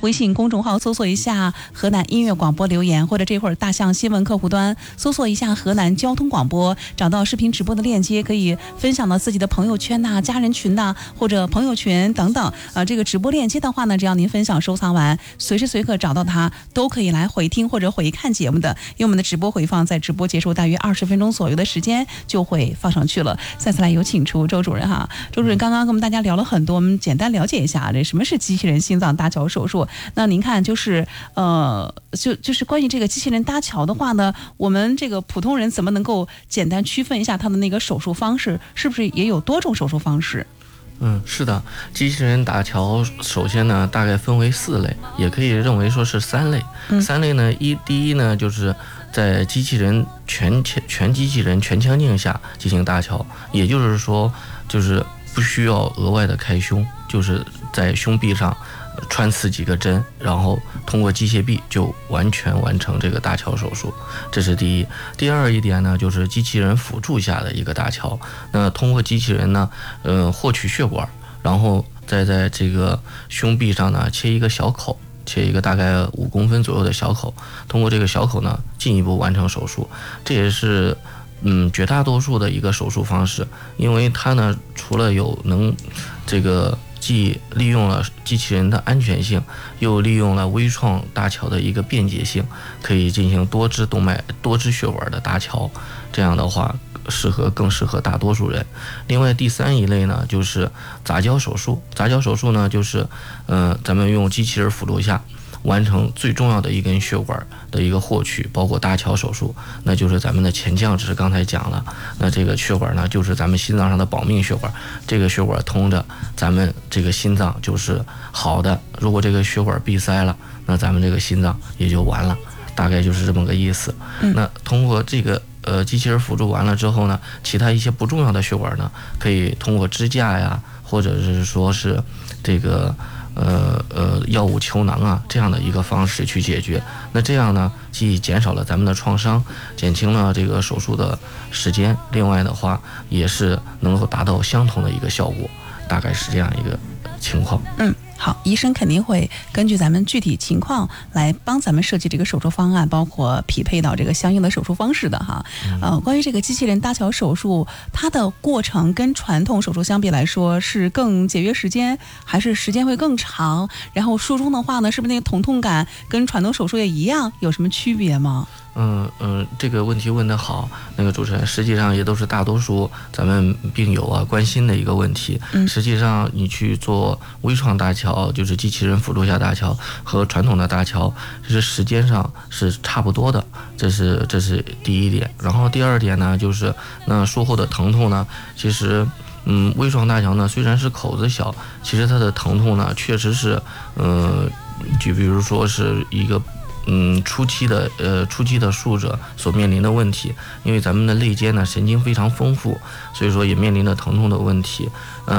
微信公众号搜索一下河南音乐广播留言，或者这会儿大象新闻客户端搜索一下河南交通广播，找到视频直播的链接，可以分享到自己的朋友圈呐、家人群呐、或者朋友群等等。这个直播链接的话呢，只要您分享收藏完，随时随刻找到它，都可以来回听或者回看节目的。因为我们的直播回放在直播结束大约20分钟左右的时间就会放上去了。再次来有请出周主任哈，周主任刚刚跟我们大家聊了很多，我们简单了解一下这什么是机器人心脏搭桥手术。那您看就是就是关于这个机器人搭桥的话呢，我们这个普通人怎么能够简单区分一下它的那个手术方式，是不是也有多种手术方式？ 是的，机器人搭桥首先呢大概分为4类，也可以认为说是3类。3类呢，第一呢就是在机器人全机器人全腔镜下进行搭桥，也就是说就是不需要额外的开胸，就是在胸壁上穿刺几个针，然后通过机械臂就完全完成这个搭桥手术，这是第一。第二一点呢，就是机器人辅助下的一个搭桥。那通过机器人呢，获取血管，然后再在这个胸壁上呢切一个小口，切一个大概5公分左右的小口，通过这个小口呢进一步完成手术。这也是绝大多数的一个手术方式，因为它呢除了有能这个既利用了机器人的安全性，又利用了微创搭桥的一个便捷性，可以进行多支动脉、多支血管的搭桥。这样的话，更适合大多数人。另外第3一类呢，就是杂交手术。杂交手术呢，就是咱们用机器人辅助下完成最重要的一根血管的一个获取，包括搭桥手术，那就是咱们的前降支。刚才讲了，那这个血管呢，就是咱们心脏上的保命血管，这个血管通着咱们这个心脏就是好的。如果这个血管闭塞了，那咱们这个心脏也就完了，大概就是这么个意思。那通过这个机器人辅助完了之后呢，其他一些不重要的血管呢，可以通过支架呀，或者是说是这个药物球囊啊这样的一个方式去解决。那这样呢，既减少了咱们的创伤，减轻了这个手术的时间，另外的话也是能够达到相同的一个效果，大概是这样一个情况。 好，医生肯定会根据咱们具体情况来帮咱们设计这个手术方案，包括匹配到这个相应的手术方式的哈。关于这个机器人搭桥手术，它的过程跟传统手术相比来说，是更节约时间，还是时间会更长？然后术中的话呢，是不是那个疼痛感跟传统手术也一样，有什么区别吗？ 这个问题问得好，那个主持人，实际上也都是大多数咱们病友啊关心的一个问题。实际上你去做微创搭桥，就是机器人辅助下搭桥，和传统的搭桥，就是时间上是差不多的，这是第一点。然后第二点呢，就是那术后的疼痛呢，其实微创搭桥呢虽然是口子小，其实它的疼痛呢确实是就比如说是一个初期的术者所面临的问题，因为咱们的肋间呢神经非常丰富，所以说也面临着疼痛的问题。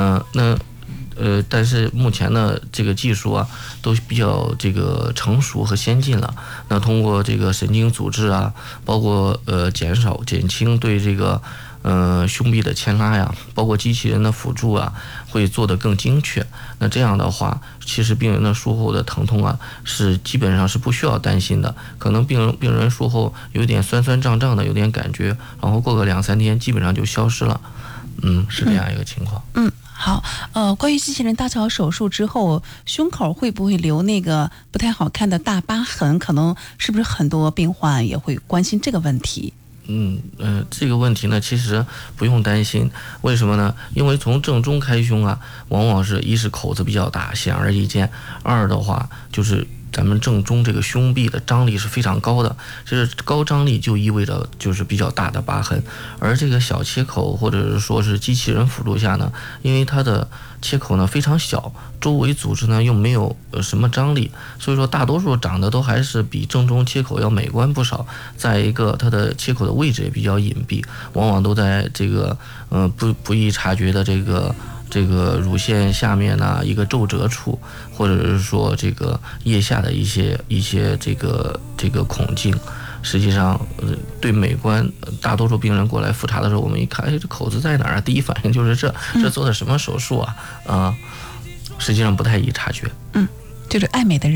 但是目前的这个技术啊都比较这个成熟和先进了。那通过这个神经阻滞啊，包括减轻对这个胸壁的牵拉呀，包括机器人的辅助啊，会做得更精确。那这样的话，其实病人的术后的疼痛啊，是基本上是不需要担心的。可能病人术后有点酸酸胀胀的，有点感觉，然后过个2-3天，基本上就消失了。是这样一个情况。 好，关于机器人搭桥手术之后，胸口会不会留那个不太好看的大疤痕？可能是不是很多病患也会关心这个问题？ 这个问题呢，其实不用担心。为什么呢？因为从正中开胸啊，往往是一是口子比较大，显而易见；二的话就是咱们正中这个胸壁的张力是非常高的，就是高张力就意味着就是比较大的疤痕。而这个小切口或者是说是机器人辅助下呢，因为它的切口呢非常小，周围组织呢又没有什么张力，所以说大多数长得都还是比正中切口要美观不少。再一个，它的切口的位置也比较隐蔽，往往都在这个不易察觉的这个乳腺下面呢一个皱褶处，或者是说这个腋下的一些这个孔径。实际上对美观，大多数病人过来复查的时候，我们一看，这口子在哪儿啊？第一反应就是这做的什么手术啊？实际上不太易察觉。 就是爱美的人